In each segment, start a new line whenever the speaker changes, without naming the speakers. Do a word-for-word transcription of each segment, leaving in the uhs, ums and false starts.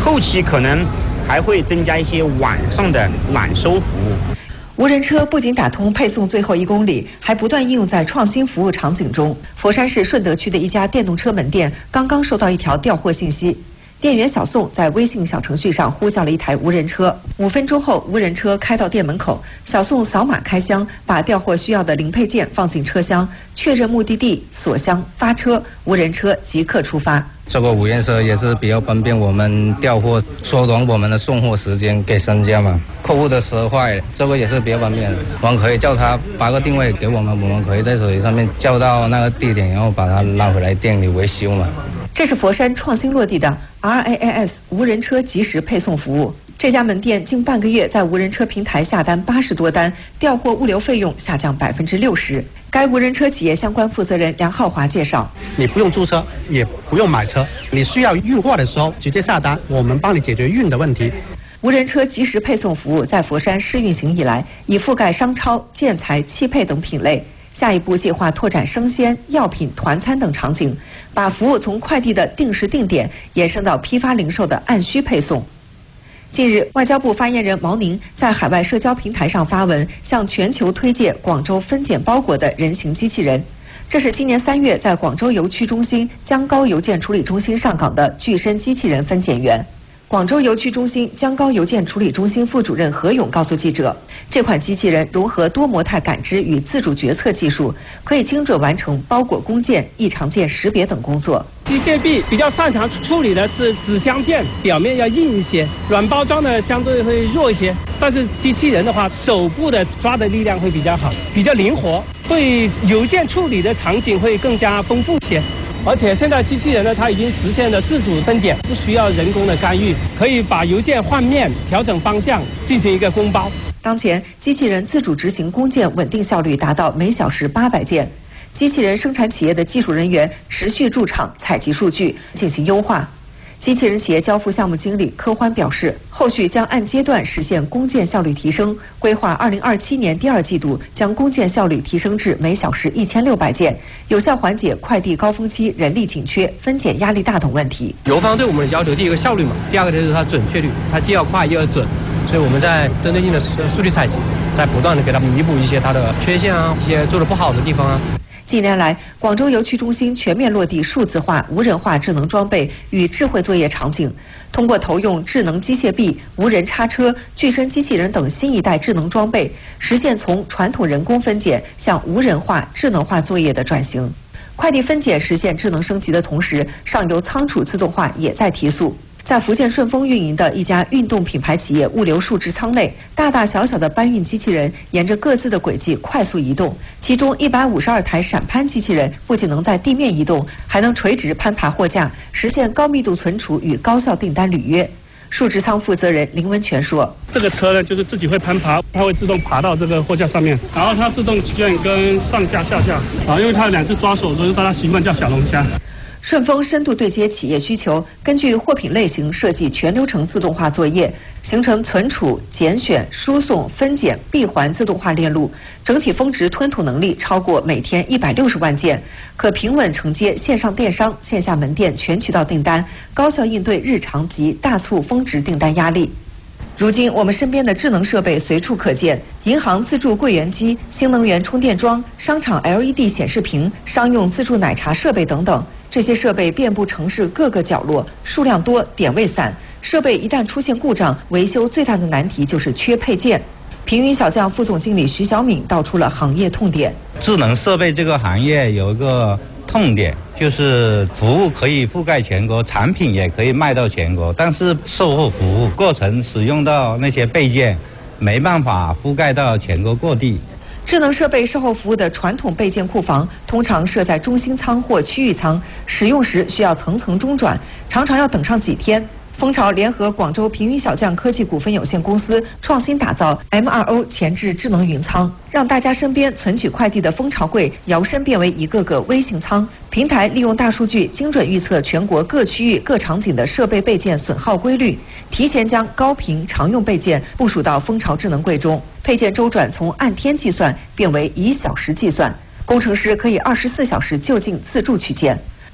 后期可能还会增加一些晚上的揽收服务。
无人车不仅打通配送最后一公里，还不断应用在创新服务场景中。佛山市顺德区的一家电动车门店刚刚收到一条调货信息，店员小宋在微信小程序上呼叫了一台无人车。五分钟后，无人车开到店门口，小宋扫码开箱，把调货需要的零配件放进车厢，确认目的地，锁箱，发车，无人车即刻出发。
这个无人车也是比较方便我们调货，缩短我们的送货时间给商家嘛。客户的车坏，这个也是比较方便的，我们可以叫他发个定位给我们，我们可以在手机上面叫到那个地点，然后把它拉回来店里维修嘛。
这是佛山创新落地的 R A A S 无人车即时配送服务。这家门店近半个月在无人车平台下单八十多单，调货物流费用下降百分之六十。该无人车企业相关负责人梁浩华介绍：
你不用租车，也不用买车，你需要运货的时候直接下单，我们帮你解决运的问题。
无人车即时配送服务在佛山试运行以来，已覆盖商超、建材、汽配等品类。下一步计划拓展生鲜、药品、团餐等场景，把服务从快递的定时定点延伸到批发零售的按需配送。近日，外交部发言人毛宁在海外社交平台上发文，向全球推介广州分拣包裹的人形机器人。这是今年三月在广州邮区中心江高邮件处理中心上岗的具身机器人分拣员。广州邮区中心江高邮件处理中心副主任何勇告诉记者，这款机器人融合多模态感知与自主决策技术，可以精准完成包裹工件、异常件识别等工作。
机械臂比较擅长处理的是纸箱件，表面要硬一些，软包装呢相对会弱一些。但是机器人的话，手部的抓的力量会比较好，比较灵活，对邮件处理的场景会更加丰富些。而且现在机器人呢，它已经实现了自主分拣，不需要人工的干预，可以把邮件换面、调整方向，进行一个工包。
当前，机器人自主执行工件稳定效率达到每小时八百件。机器人生产企业的技术人员持续驻场采集数据，进行优化。机器人企业交付项目经理柯欢表示，后续将按阶段实现工件效率提升，规划二零二七年第二季度将工件效率提升至每小时一千六百件，有效缓解快递高峰期人力紧缺、分拣压力大等问题。
邮方对我们的要求，第一个效率嘛，第二个就是它准确率，它既要快又要准，所以我们在针对性的数据采集，在不断的给它弥补一些它的缺陷啊，一些做得不好的地方啊。
近年来，广州邮区中心全面落地数字化、无人化智能装备与智慧作业场景，通过投用智能机械臂、无人叉车、具身机器人等新一代智能装备，实现从传统人工分拣向无人化、智能化作业的转型。快递分拣实现智能升级的同时，上游仓储自动化也在提速。在福建顺丰运营的一家运动品牌企业物流数值仓内，大大小小的搬运机器人沿着各自的轨迹快速移动，其中一百五十二台闪攀机器人不仅能在地面移动，还能垂直攀爬货架，实现高密度存储与高效订单履约。数值仓负责人林文全说：“
这个车呢，就是自己会攀爬，它会自动爬到这个货架上面，然后它自动卷跟上架下架啊，因为它有两只抓手，所以大家习惯叫小龙虾。”
顺丰深度对接企业需求，根据货品类型设计全流程自动化作业，形成存储、拣选、输送、分拣、闭环自动化链路，整体峰值吞吐能力超过每天一百六十万件，可平稳承接线上电商、线下门店全渠道订单，高效应对日常及大促峰值订单压力。如今，我们身边的智能设备随处可见，银行自助柜员机、新能源充电桩、商场 L E D 显示屏、商用自助奶茶设备等等。这些设备遍布城市各个角落，数量多，点位散。设备一旦出现故障，维修最大的难题就是缺配件。平云小将副总经理徐小敏道出了行业痛点。
智能设备这个行业有一个痛点，就是服务可以覆盖全国，产品也可以卖到全国，但是售后服务过程使用到那些备件，没办法覆盖到全国各地。
智能设备售后服务的传统备件库房通常设在中心仓或区域仓，使用时需要层层中转，常常要等上几天。蜂巢联合广州平云小将科技股份有限公司创新打造 M 二 O 前置智能云仓，让大家身边存取快递的蜂巢柜摇身变为一个个微型仓。平台利用大数据精准预测全国各区域各场景的设备备件损耗规律，提前将高频常用备件部署到蜂巢智能柜中，配件周转从按天计算变为以小时计算，工程师可以二十四小时就近自助取件。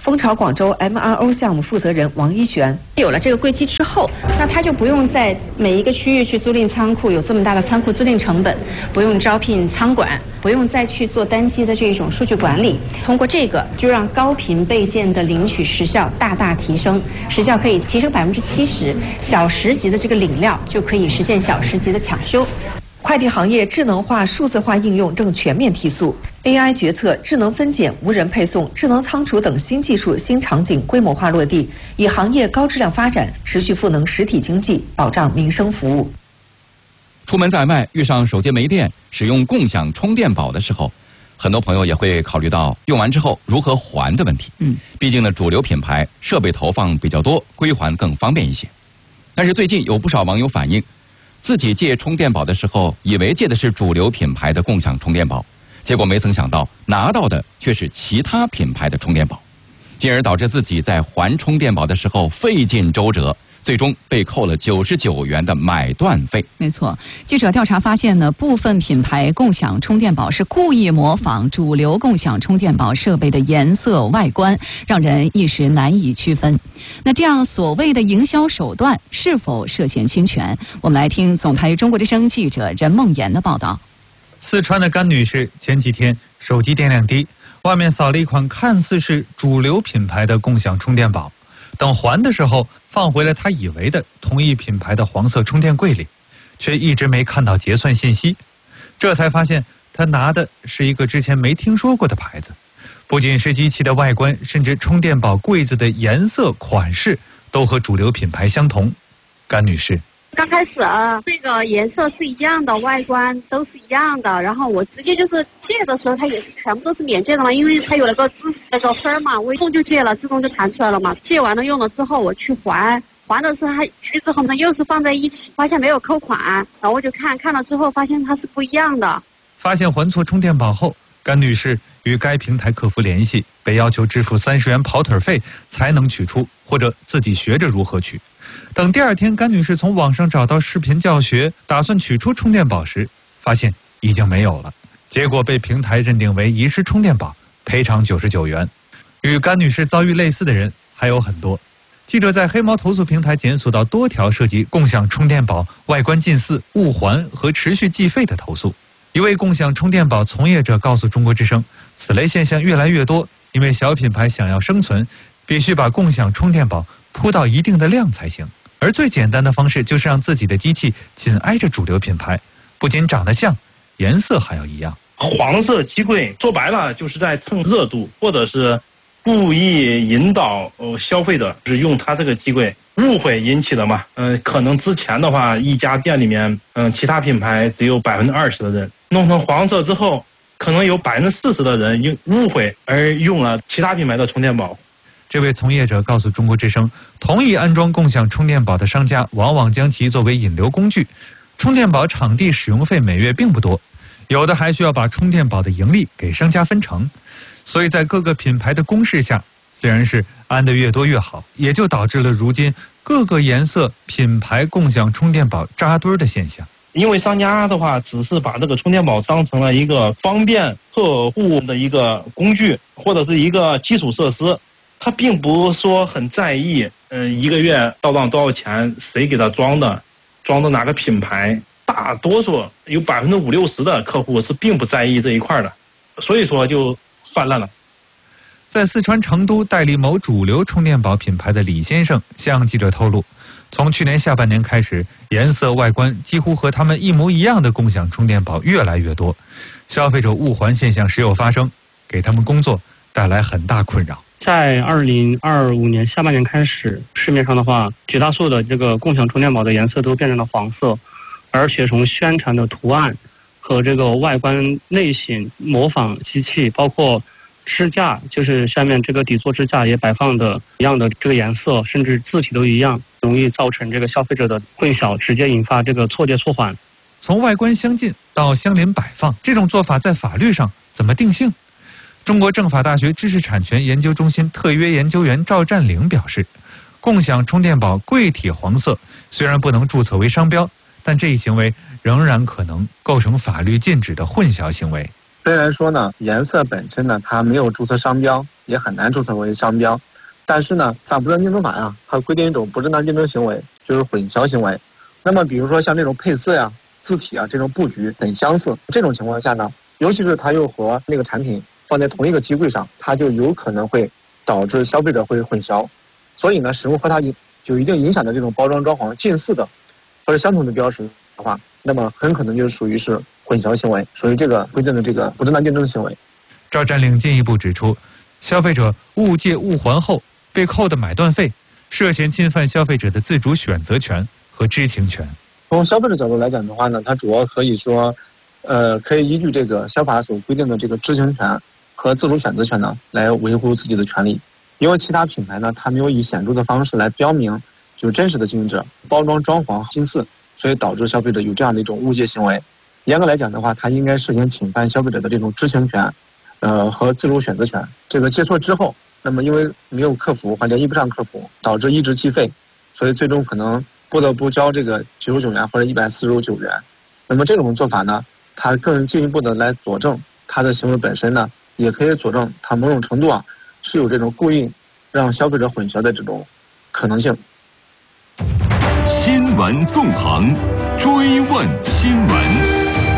蜂巢广州 M R O 项目负责人王一璇，
有了这个柜机之后，那他就不用在每一个区域去租赁仓库，有这么大的仓库租赁成本，不用招聘仓管，不用再去做单机的这种数据管理。通过这个，就让高频备件的领取时效大大提升，时效可以提升百分之七十，小时级的这个领料就可以实现小时级的抢修。快递行业智能化、数字化应用正全面提速 ，A I 决策、智能分拣、无人配送、智能仓储等新技术、新场景规模化落地，以行业高质量发展持续赋能实体经济，保障民生服务。
出门在外遇上手机没电，使用共享充电宝的时候，很多朋友也会考虑到用完之后如何还的问题。嗯，毕竟呢，主流品牌设备投放比较多，归还更方便一些。但是最近有不少网友反映，自己借充电宝的时候，以为借的是主流品牌的共享充电宝，结果没曾想到拿到的却是其他品牌的充电宝，进而导致自己在还充电宝的时候费尽周折，最终被扣了九十九元的买断费。
没错，记者调查发现呢，部分品牌共享充电宝是故意模仿主流共享充电宝设备的颜色外观，让人一时难以区分。那这样所谓的营销手段是否涉嫌侵权？我们来听总台中国之声记者任梦妍的报道。
四川的甘女士前几天手机电量低，外面扫了一款看似是主流品牌的共享充电宝，等还的时候放回了她以为的同一品牌的黄色充电柜里，却一直没看到结算信息。这才发现她拿的是一个之前没听说过的牌子，不仅是机器的外观，甚至充电宝柜子的颜色款式都和主流品牌相同。甘女士
刚开始啊，这个颜色是一样的，外观都是一样的，然后我直接就是借的时候，它也是全部都是免借的嘛，因为它有那个自那个分嘛，我一动就借了，自动就弹出来了嘛。借完了用了之后，我去还，还的时候它去之后呢，又是放在一起，发现没有扣款，然后我就看看了之后，发现它是不一样的。
发现还错充电宝后，甘女士与该平台客服联系，被要求支付三十元跑腿费才能取出，或者自己学着如何取。等第二天，甘女士从网上找到视频教学，打算取出充电宝时，发现已经没有了，结果被平台认定为遗失充电宝，赔偿九十九元。与甘女士遭遇类似的人还有很多。记者在黑猫投诉平台检索到多条涉及共享充电宝外观近似、误还和持续计费的投诉。一位共享充电宝从业者告诉中国之声，此类现象越来越多，因为小品牌想要生存，必须把共享充电宝铺到一定的量才行。而最简单的方式就是让自己的机器紧挨着主流品牌，不仅长得像，颜色还要一样。
黄色机柜说白了就是在蹭热度，或者是故意引导呃消费者是用它这个机柜，误会引起的嘛。嗯、呃，可能之前的话，一家店里面，嗯、呃，其他品牌只有百分之二十的人弄成黄色之后，可能有百分之四十的人因误会而用了其他品牌的充电宝。
这位从业者告诉中国之声，同意安装共享充电宝的商家往往将其作为引流工具，充电宝场地使用费每月并不多，有的还需要把充电宝的盈利给商家分成，所以在各个品牌的攻势下，自然是安得越多越好，也就导致了如今各个颜色品牌共享充电宝扎堆的现象。
因为商家的话只是把这个充电宝当成了一个方便客户的一个工具，或者是一个基础设施，他并不说很在意，嗯、呃，一个月到账多少钱，谁给他装的，装的哪个品牌。大多数有百分之五六十的客户是并不在意这一块的，所以说就泛滥了。
在四川成都代理某主流充电宝品牌的李先生向记者透露，从去年下半年开始，颜色外观几乎和他们一模一样的共享充电宝越来越多，消费者误还现象时有发生，给他们工作带来很大困扰。
在二零二五年下半年开始，市面上的话，绝大多数的这个共享充电宝的颜色都变成了黄色，而且从宣传的图案和这个外观类型模仿机器，包括支架，就是下面这个底座支架也摆放的一样的这个颜色，甚至字体都一样，容易造成这个消费者的混淆，直接引发这个错借错还。
从外观相近到相邻摆放，这种做法在法律上怎么定性？中国政法大学知识产权研究中心特约研究员赵占领表示，共享充电宝柜体黄色虽然不能注册为商标，但这一行为仍然可能构成法律禁止的混淆行为。
虽然说呢，颜色本身呢它没有注册商标，也很难注册为商标，但是呢，反不正当竞争法呀，它规定一种不正当竞争行为，就是混淆行为。那么比如说像这种配色呀、字体啊这种布局很相似，这种情况下呢，尤其是它又和那个产品放在同一个机柜上，它就有可能会导致消费者会混淆。所以呢，使用和它有一定影响的这种包装装潢近似的或者相同的标识的话，那么很可能就属于是混淆行为，属于这个规定的这个不正当竞争行为。
赵占领进一步指出，消费者误借误还后被扣的买断费，涉嫌侵犯消费者的自主选择权和知情权。
从消费者角度来讲的话呢，它主要可以说，呃，可以依据这个消法所规定的这个知情权和自主选择权呢，来维护自己的权利。因为其他品牌呢，它没有以显著的方式来标明就是真实的经营者，包装装潢近似，所以导致消费者有这样的一种误借行为。严格来讲的话，它应该涉嫌侵犯消费者的这种知情权，呃和自主选择权。这个借错之后，那么因为没有客服或联系不上客服，导致一直计费，所以最终可能不得不交这个九十九元或者一百四十九元。那么这种做法呢，它更进一步的来佐证它的行为本身呢，也可以佐证它某种程度啊是有这种故意让消费者混淆的这种可能性。
新闻纵横，追问新闻。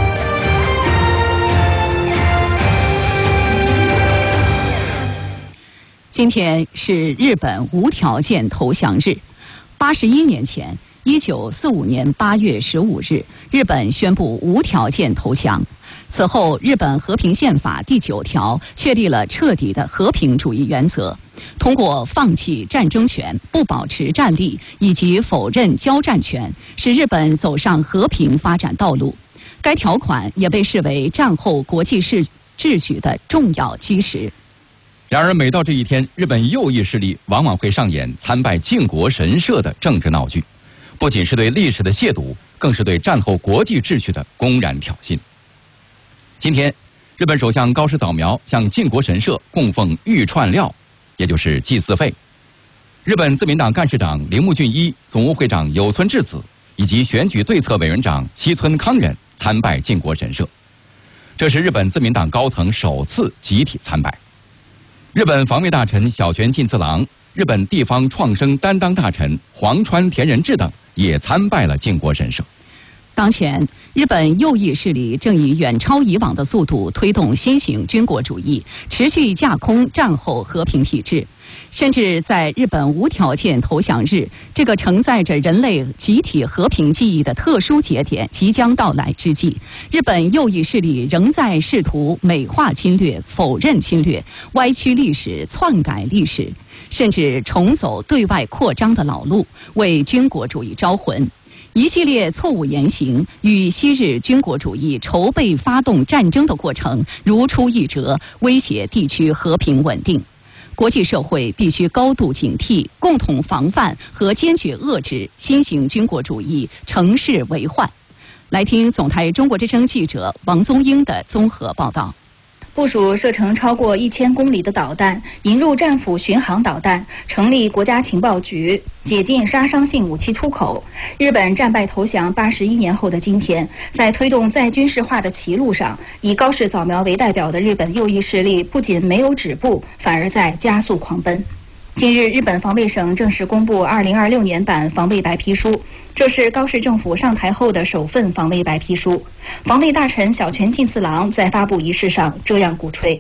今天是日本无条件投降日。八十一年前，一九四五年八月十五日，日本宣布无条件投降。此后，日本和平宪法第九条确立了彻底的和平主义原则，通过放弃战争权、不保持战力以及否认交战权，使日本走上和平发展道路。该条款也被视为战后国际秩序的重要基石。
然而，每到这一天，日本右翼势力往往会上演参拜靖国神社的政治闹剧，不仅是对历史的亵渎，更是对战后国际秩序的公然挑衅。今天，日本首相高市早苗向靖国神社供奉玉串料，也就是祭祀费。日本自民党干事长铃木俊一、总务会长有村智子以及选举对策委员长西村康稔参拜靖国神社，这是日本自民党高层首次集体参拜。日本防卫大臣小泉进次郎、日本地方创生担当大臣黄川田仁志等也参拜了靖国神社。
当前，日本右翼势力正以远超以往的速度推动新型军国主义，持续架空战后和平体制。甚至在日本无条件投降日这个承载着人类集体和平记忆的特殊节点即将到来之际，日本右翼势力仍在试图美化侵略、否认侵略、歪曲历史、篡改历史，甚至重走对外扩张的老路，为军国主义招魂。一系列错误言行与昔日军国主义筹备发动战争的过程如出一辙，威胁地区和平稳定。国际社会必须高度警惕，共同防范和坚决遏制新型军国主义乘势为患。来听总台中国之声记者王宗英的综合报道。
部署射程超过一千公里的导弹，引入战斧巡航导弹，成立国家情报局，解禁杀伤性武器出口。日本战败投降八十一年后的今天，在推动再军事化的歧路上，以高市早苗为代表的日本右翼势力不仅没有止步，反而在加速狂奔。近日，日本防卫省正式公布二零二六年版防卫白皮书，这是高市政府上台后的首份防卫白皮书。防卫大臣小泉进次郎在发布仪式上这样鼓吹。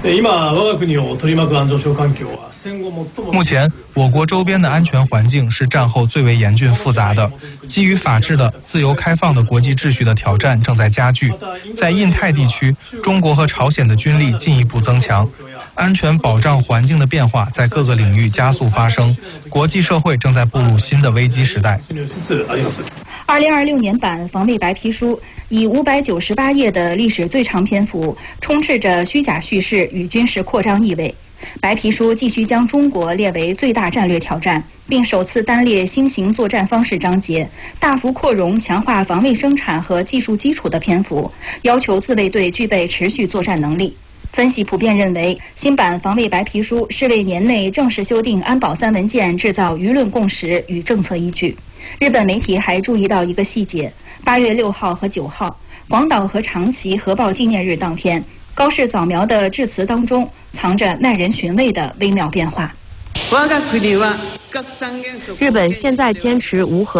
目前，我国周边的安全环境是战后最为严峻复杂的，基于法治的自由开放的国际秩序的挑战正在加剧。在印太地区，中国和朝鲜的军力进一步增强，安全保障环境的变化在各个领域加速发生，国际社会正在步入新的危机时代。
二零二六年版防卫白皮书以五百九十八页的历史最长篇幅，充斥着虚假叙事与军事扩张意味。白皮书继续将中国列为最大战略挑战，并首次单列新型作战方式章节，大幅扩容强化防卫生产和技术基础的篇幅，要求自卫队具备持续作战能力。分析普遍认为，新版防卫白皮书是为年内正式修订安保三文件制造舆论共识与政策依据。日本媒体还注意到一个细节：八月六号和九号，广岛和长崎核爆纪念日当天， 高市早苗的致辞当中藏着耐人寻味的微妙变化。
日本现在坚持无核